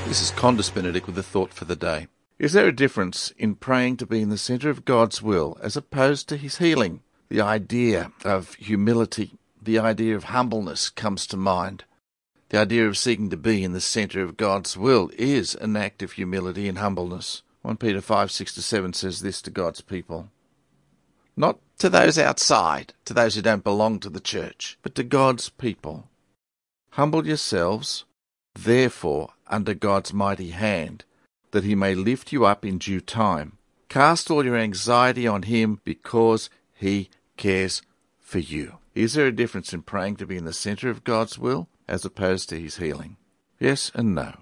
This is Condis Benedict with a thought for the day. Is there a difference in praying to be in the centre of God's will as opposed to his healing? The idea of humility, the idea of humbleness comes to mind. The idea of seeking to be in the centre of God's will is an act of humility and humbleness. 1 Peter 5:6-7 says this to God's people. Not to those outside, to those who don't belong to the church, but to God's people. Humble yourselves, therefore, under God's mighty hand, that he may lift you up in due time. Cast all your anxiety on him because he cares for you. Is there a difference in praying to be in the centre of God's will as opposed to his healing? Yes and no.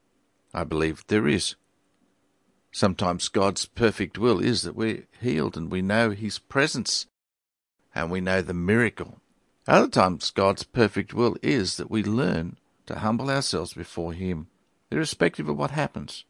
I believe there is. Sometimes God's perfect will is that we're healed and we know his presence and we know the miracle. Other times God's perfect will is that we learn to humble ourselves before him, irrespective of what happens.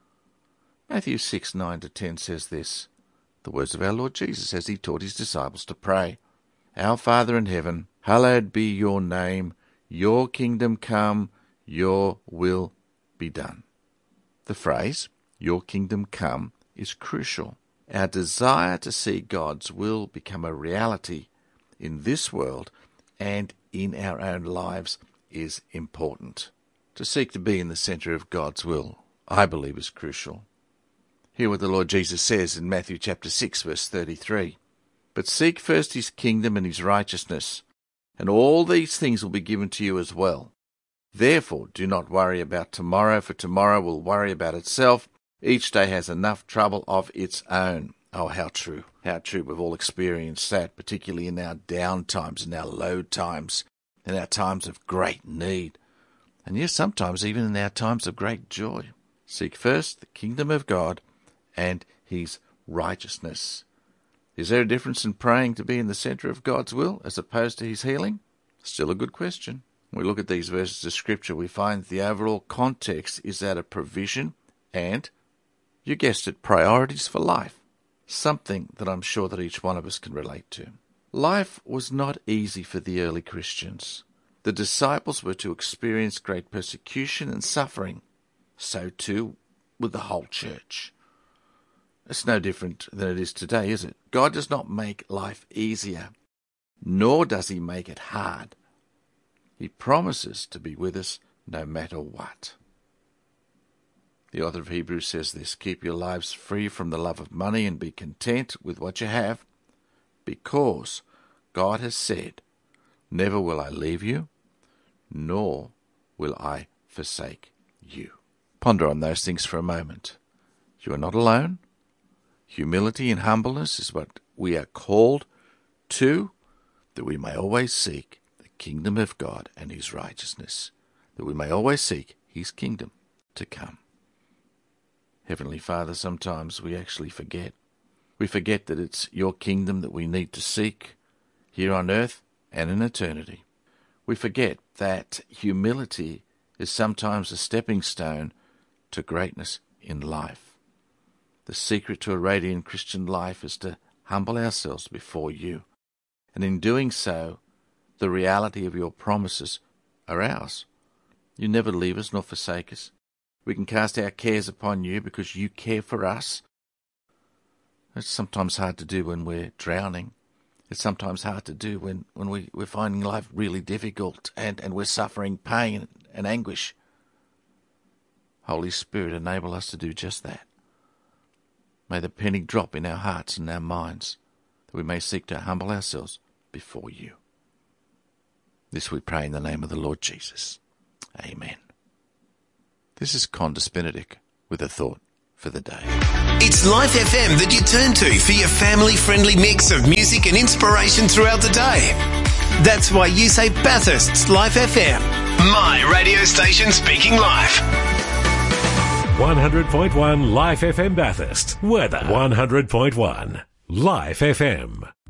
Matthew 6:9-10 says this, the words of our Lord Jesus as he taught his disciples to pray. Our Father in heaven, hallowed be your name, your kingdom come, your will be done. The phrase, your kingdom come, is crucial. Our desire to see God's will become a reality in this world and in our own lives is important. To seek to be in the centre of God's will, I believe, is crucial. Hear what the Lord Jesus says in Matthew chapter 6, verse 33. But seek first his kingdom and his righteousness, and all these things will be given to you as well. Therefore, do not worry about tomorrow, for tomorrow will worry about itself. Each day has enough trouble of its own. Oh, how true. How true. We've all experienced that, particularly in our down times, in our low times, in our times of great need. And yes, sometimes even in our times of great joy. Seek first the kingdom of God and his righteousness. Is there a difference in praying to be in the centre of God's will as opposed to his healing? Still a good question. When we look at these verses of Scripture, we find the overall context is that of provision and, you guessed it, priorities for life. Something that I'm sure that each one of us can relate to. Life was not easy for the early Christians. The disciples were to experience great persecution and suffering. So too with the whole church. It's no different than it is today, is it? God does not make life easier, nor does he make it hard. He promises to be with us no matter what. The author of Hebrews says this, keep your lives free from the love of money and be content with what you have, because God has said, never will I leave you, nor will I forsake you. Ponder on those things for a moment. You are not alone. Humility and humbleness is what we are called to, that we may always seek the kingdom of God and his righteousness, that we may always seek his kingdom to come. Heavenly Father, sometimes we actually forget. We forget that it's your kingdom that we need to seek here on earth and in eternity. We forget that humility is sometimes a stepping stone to greatness in life. The secret to a radiant Christian life is to humble ourselves before you. And in doing so, the reality of your promises are ours. You never leave us nor forsake us. We can cast our cares upon you because you care for us. It's sometimes hard to do when we're drowning. It's sometimes hard to do when we're finding life really difficult and we're suffering pain and anguish. Holy Spirit, enable us to do just that. May the penny drop in our hearts and our minds, that we may seek to humble ourselves before you. This we pray in the name of the Lord Jesus. Amen. This is Condis Benedict with a thought for the day. It's Life FM that you turn to for your family-friendly mix of music and inspiration throughout the day. That's why you say Bathurst's Life FM. My radio station speaking life. 100.1 Life FM Bathurst. Weather 100.1 Life FM.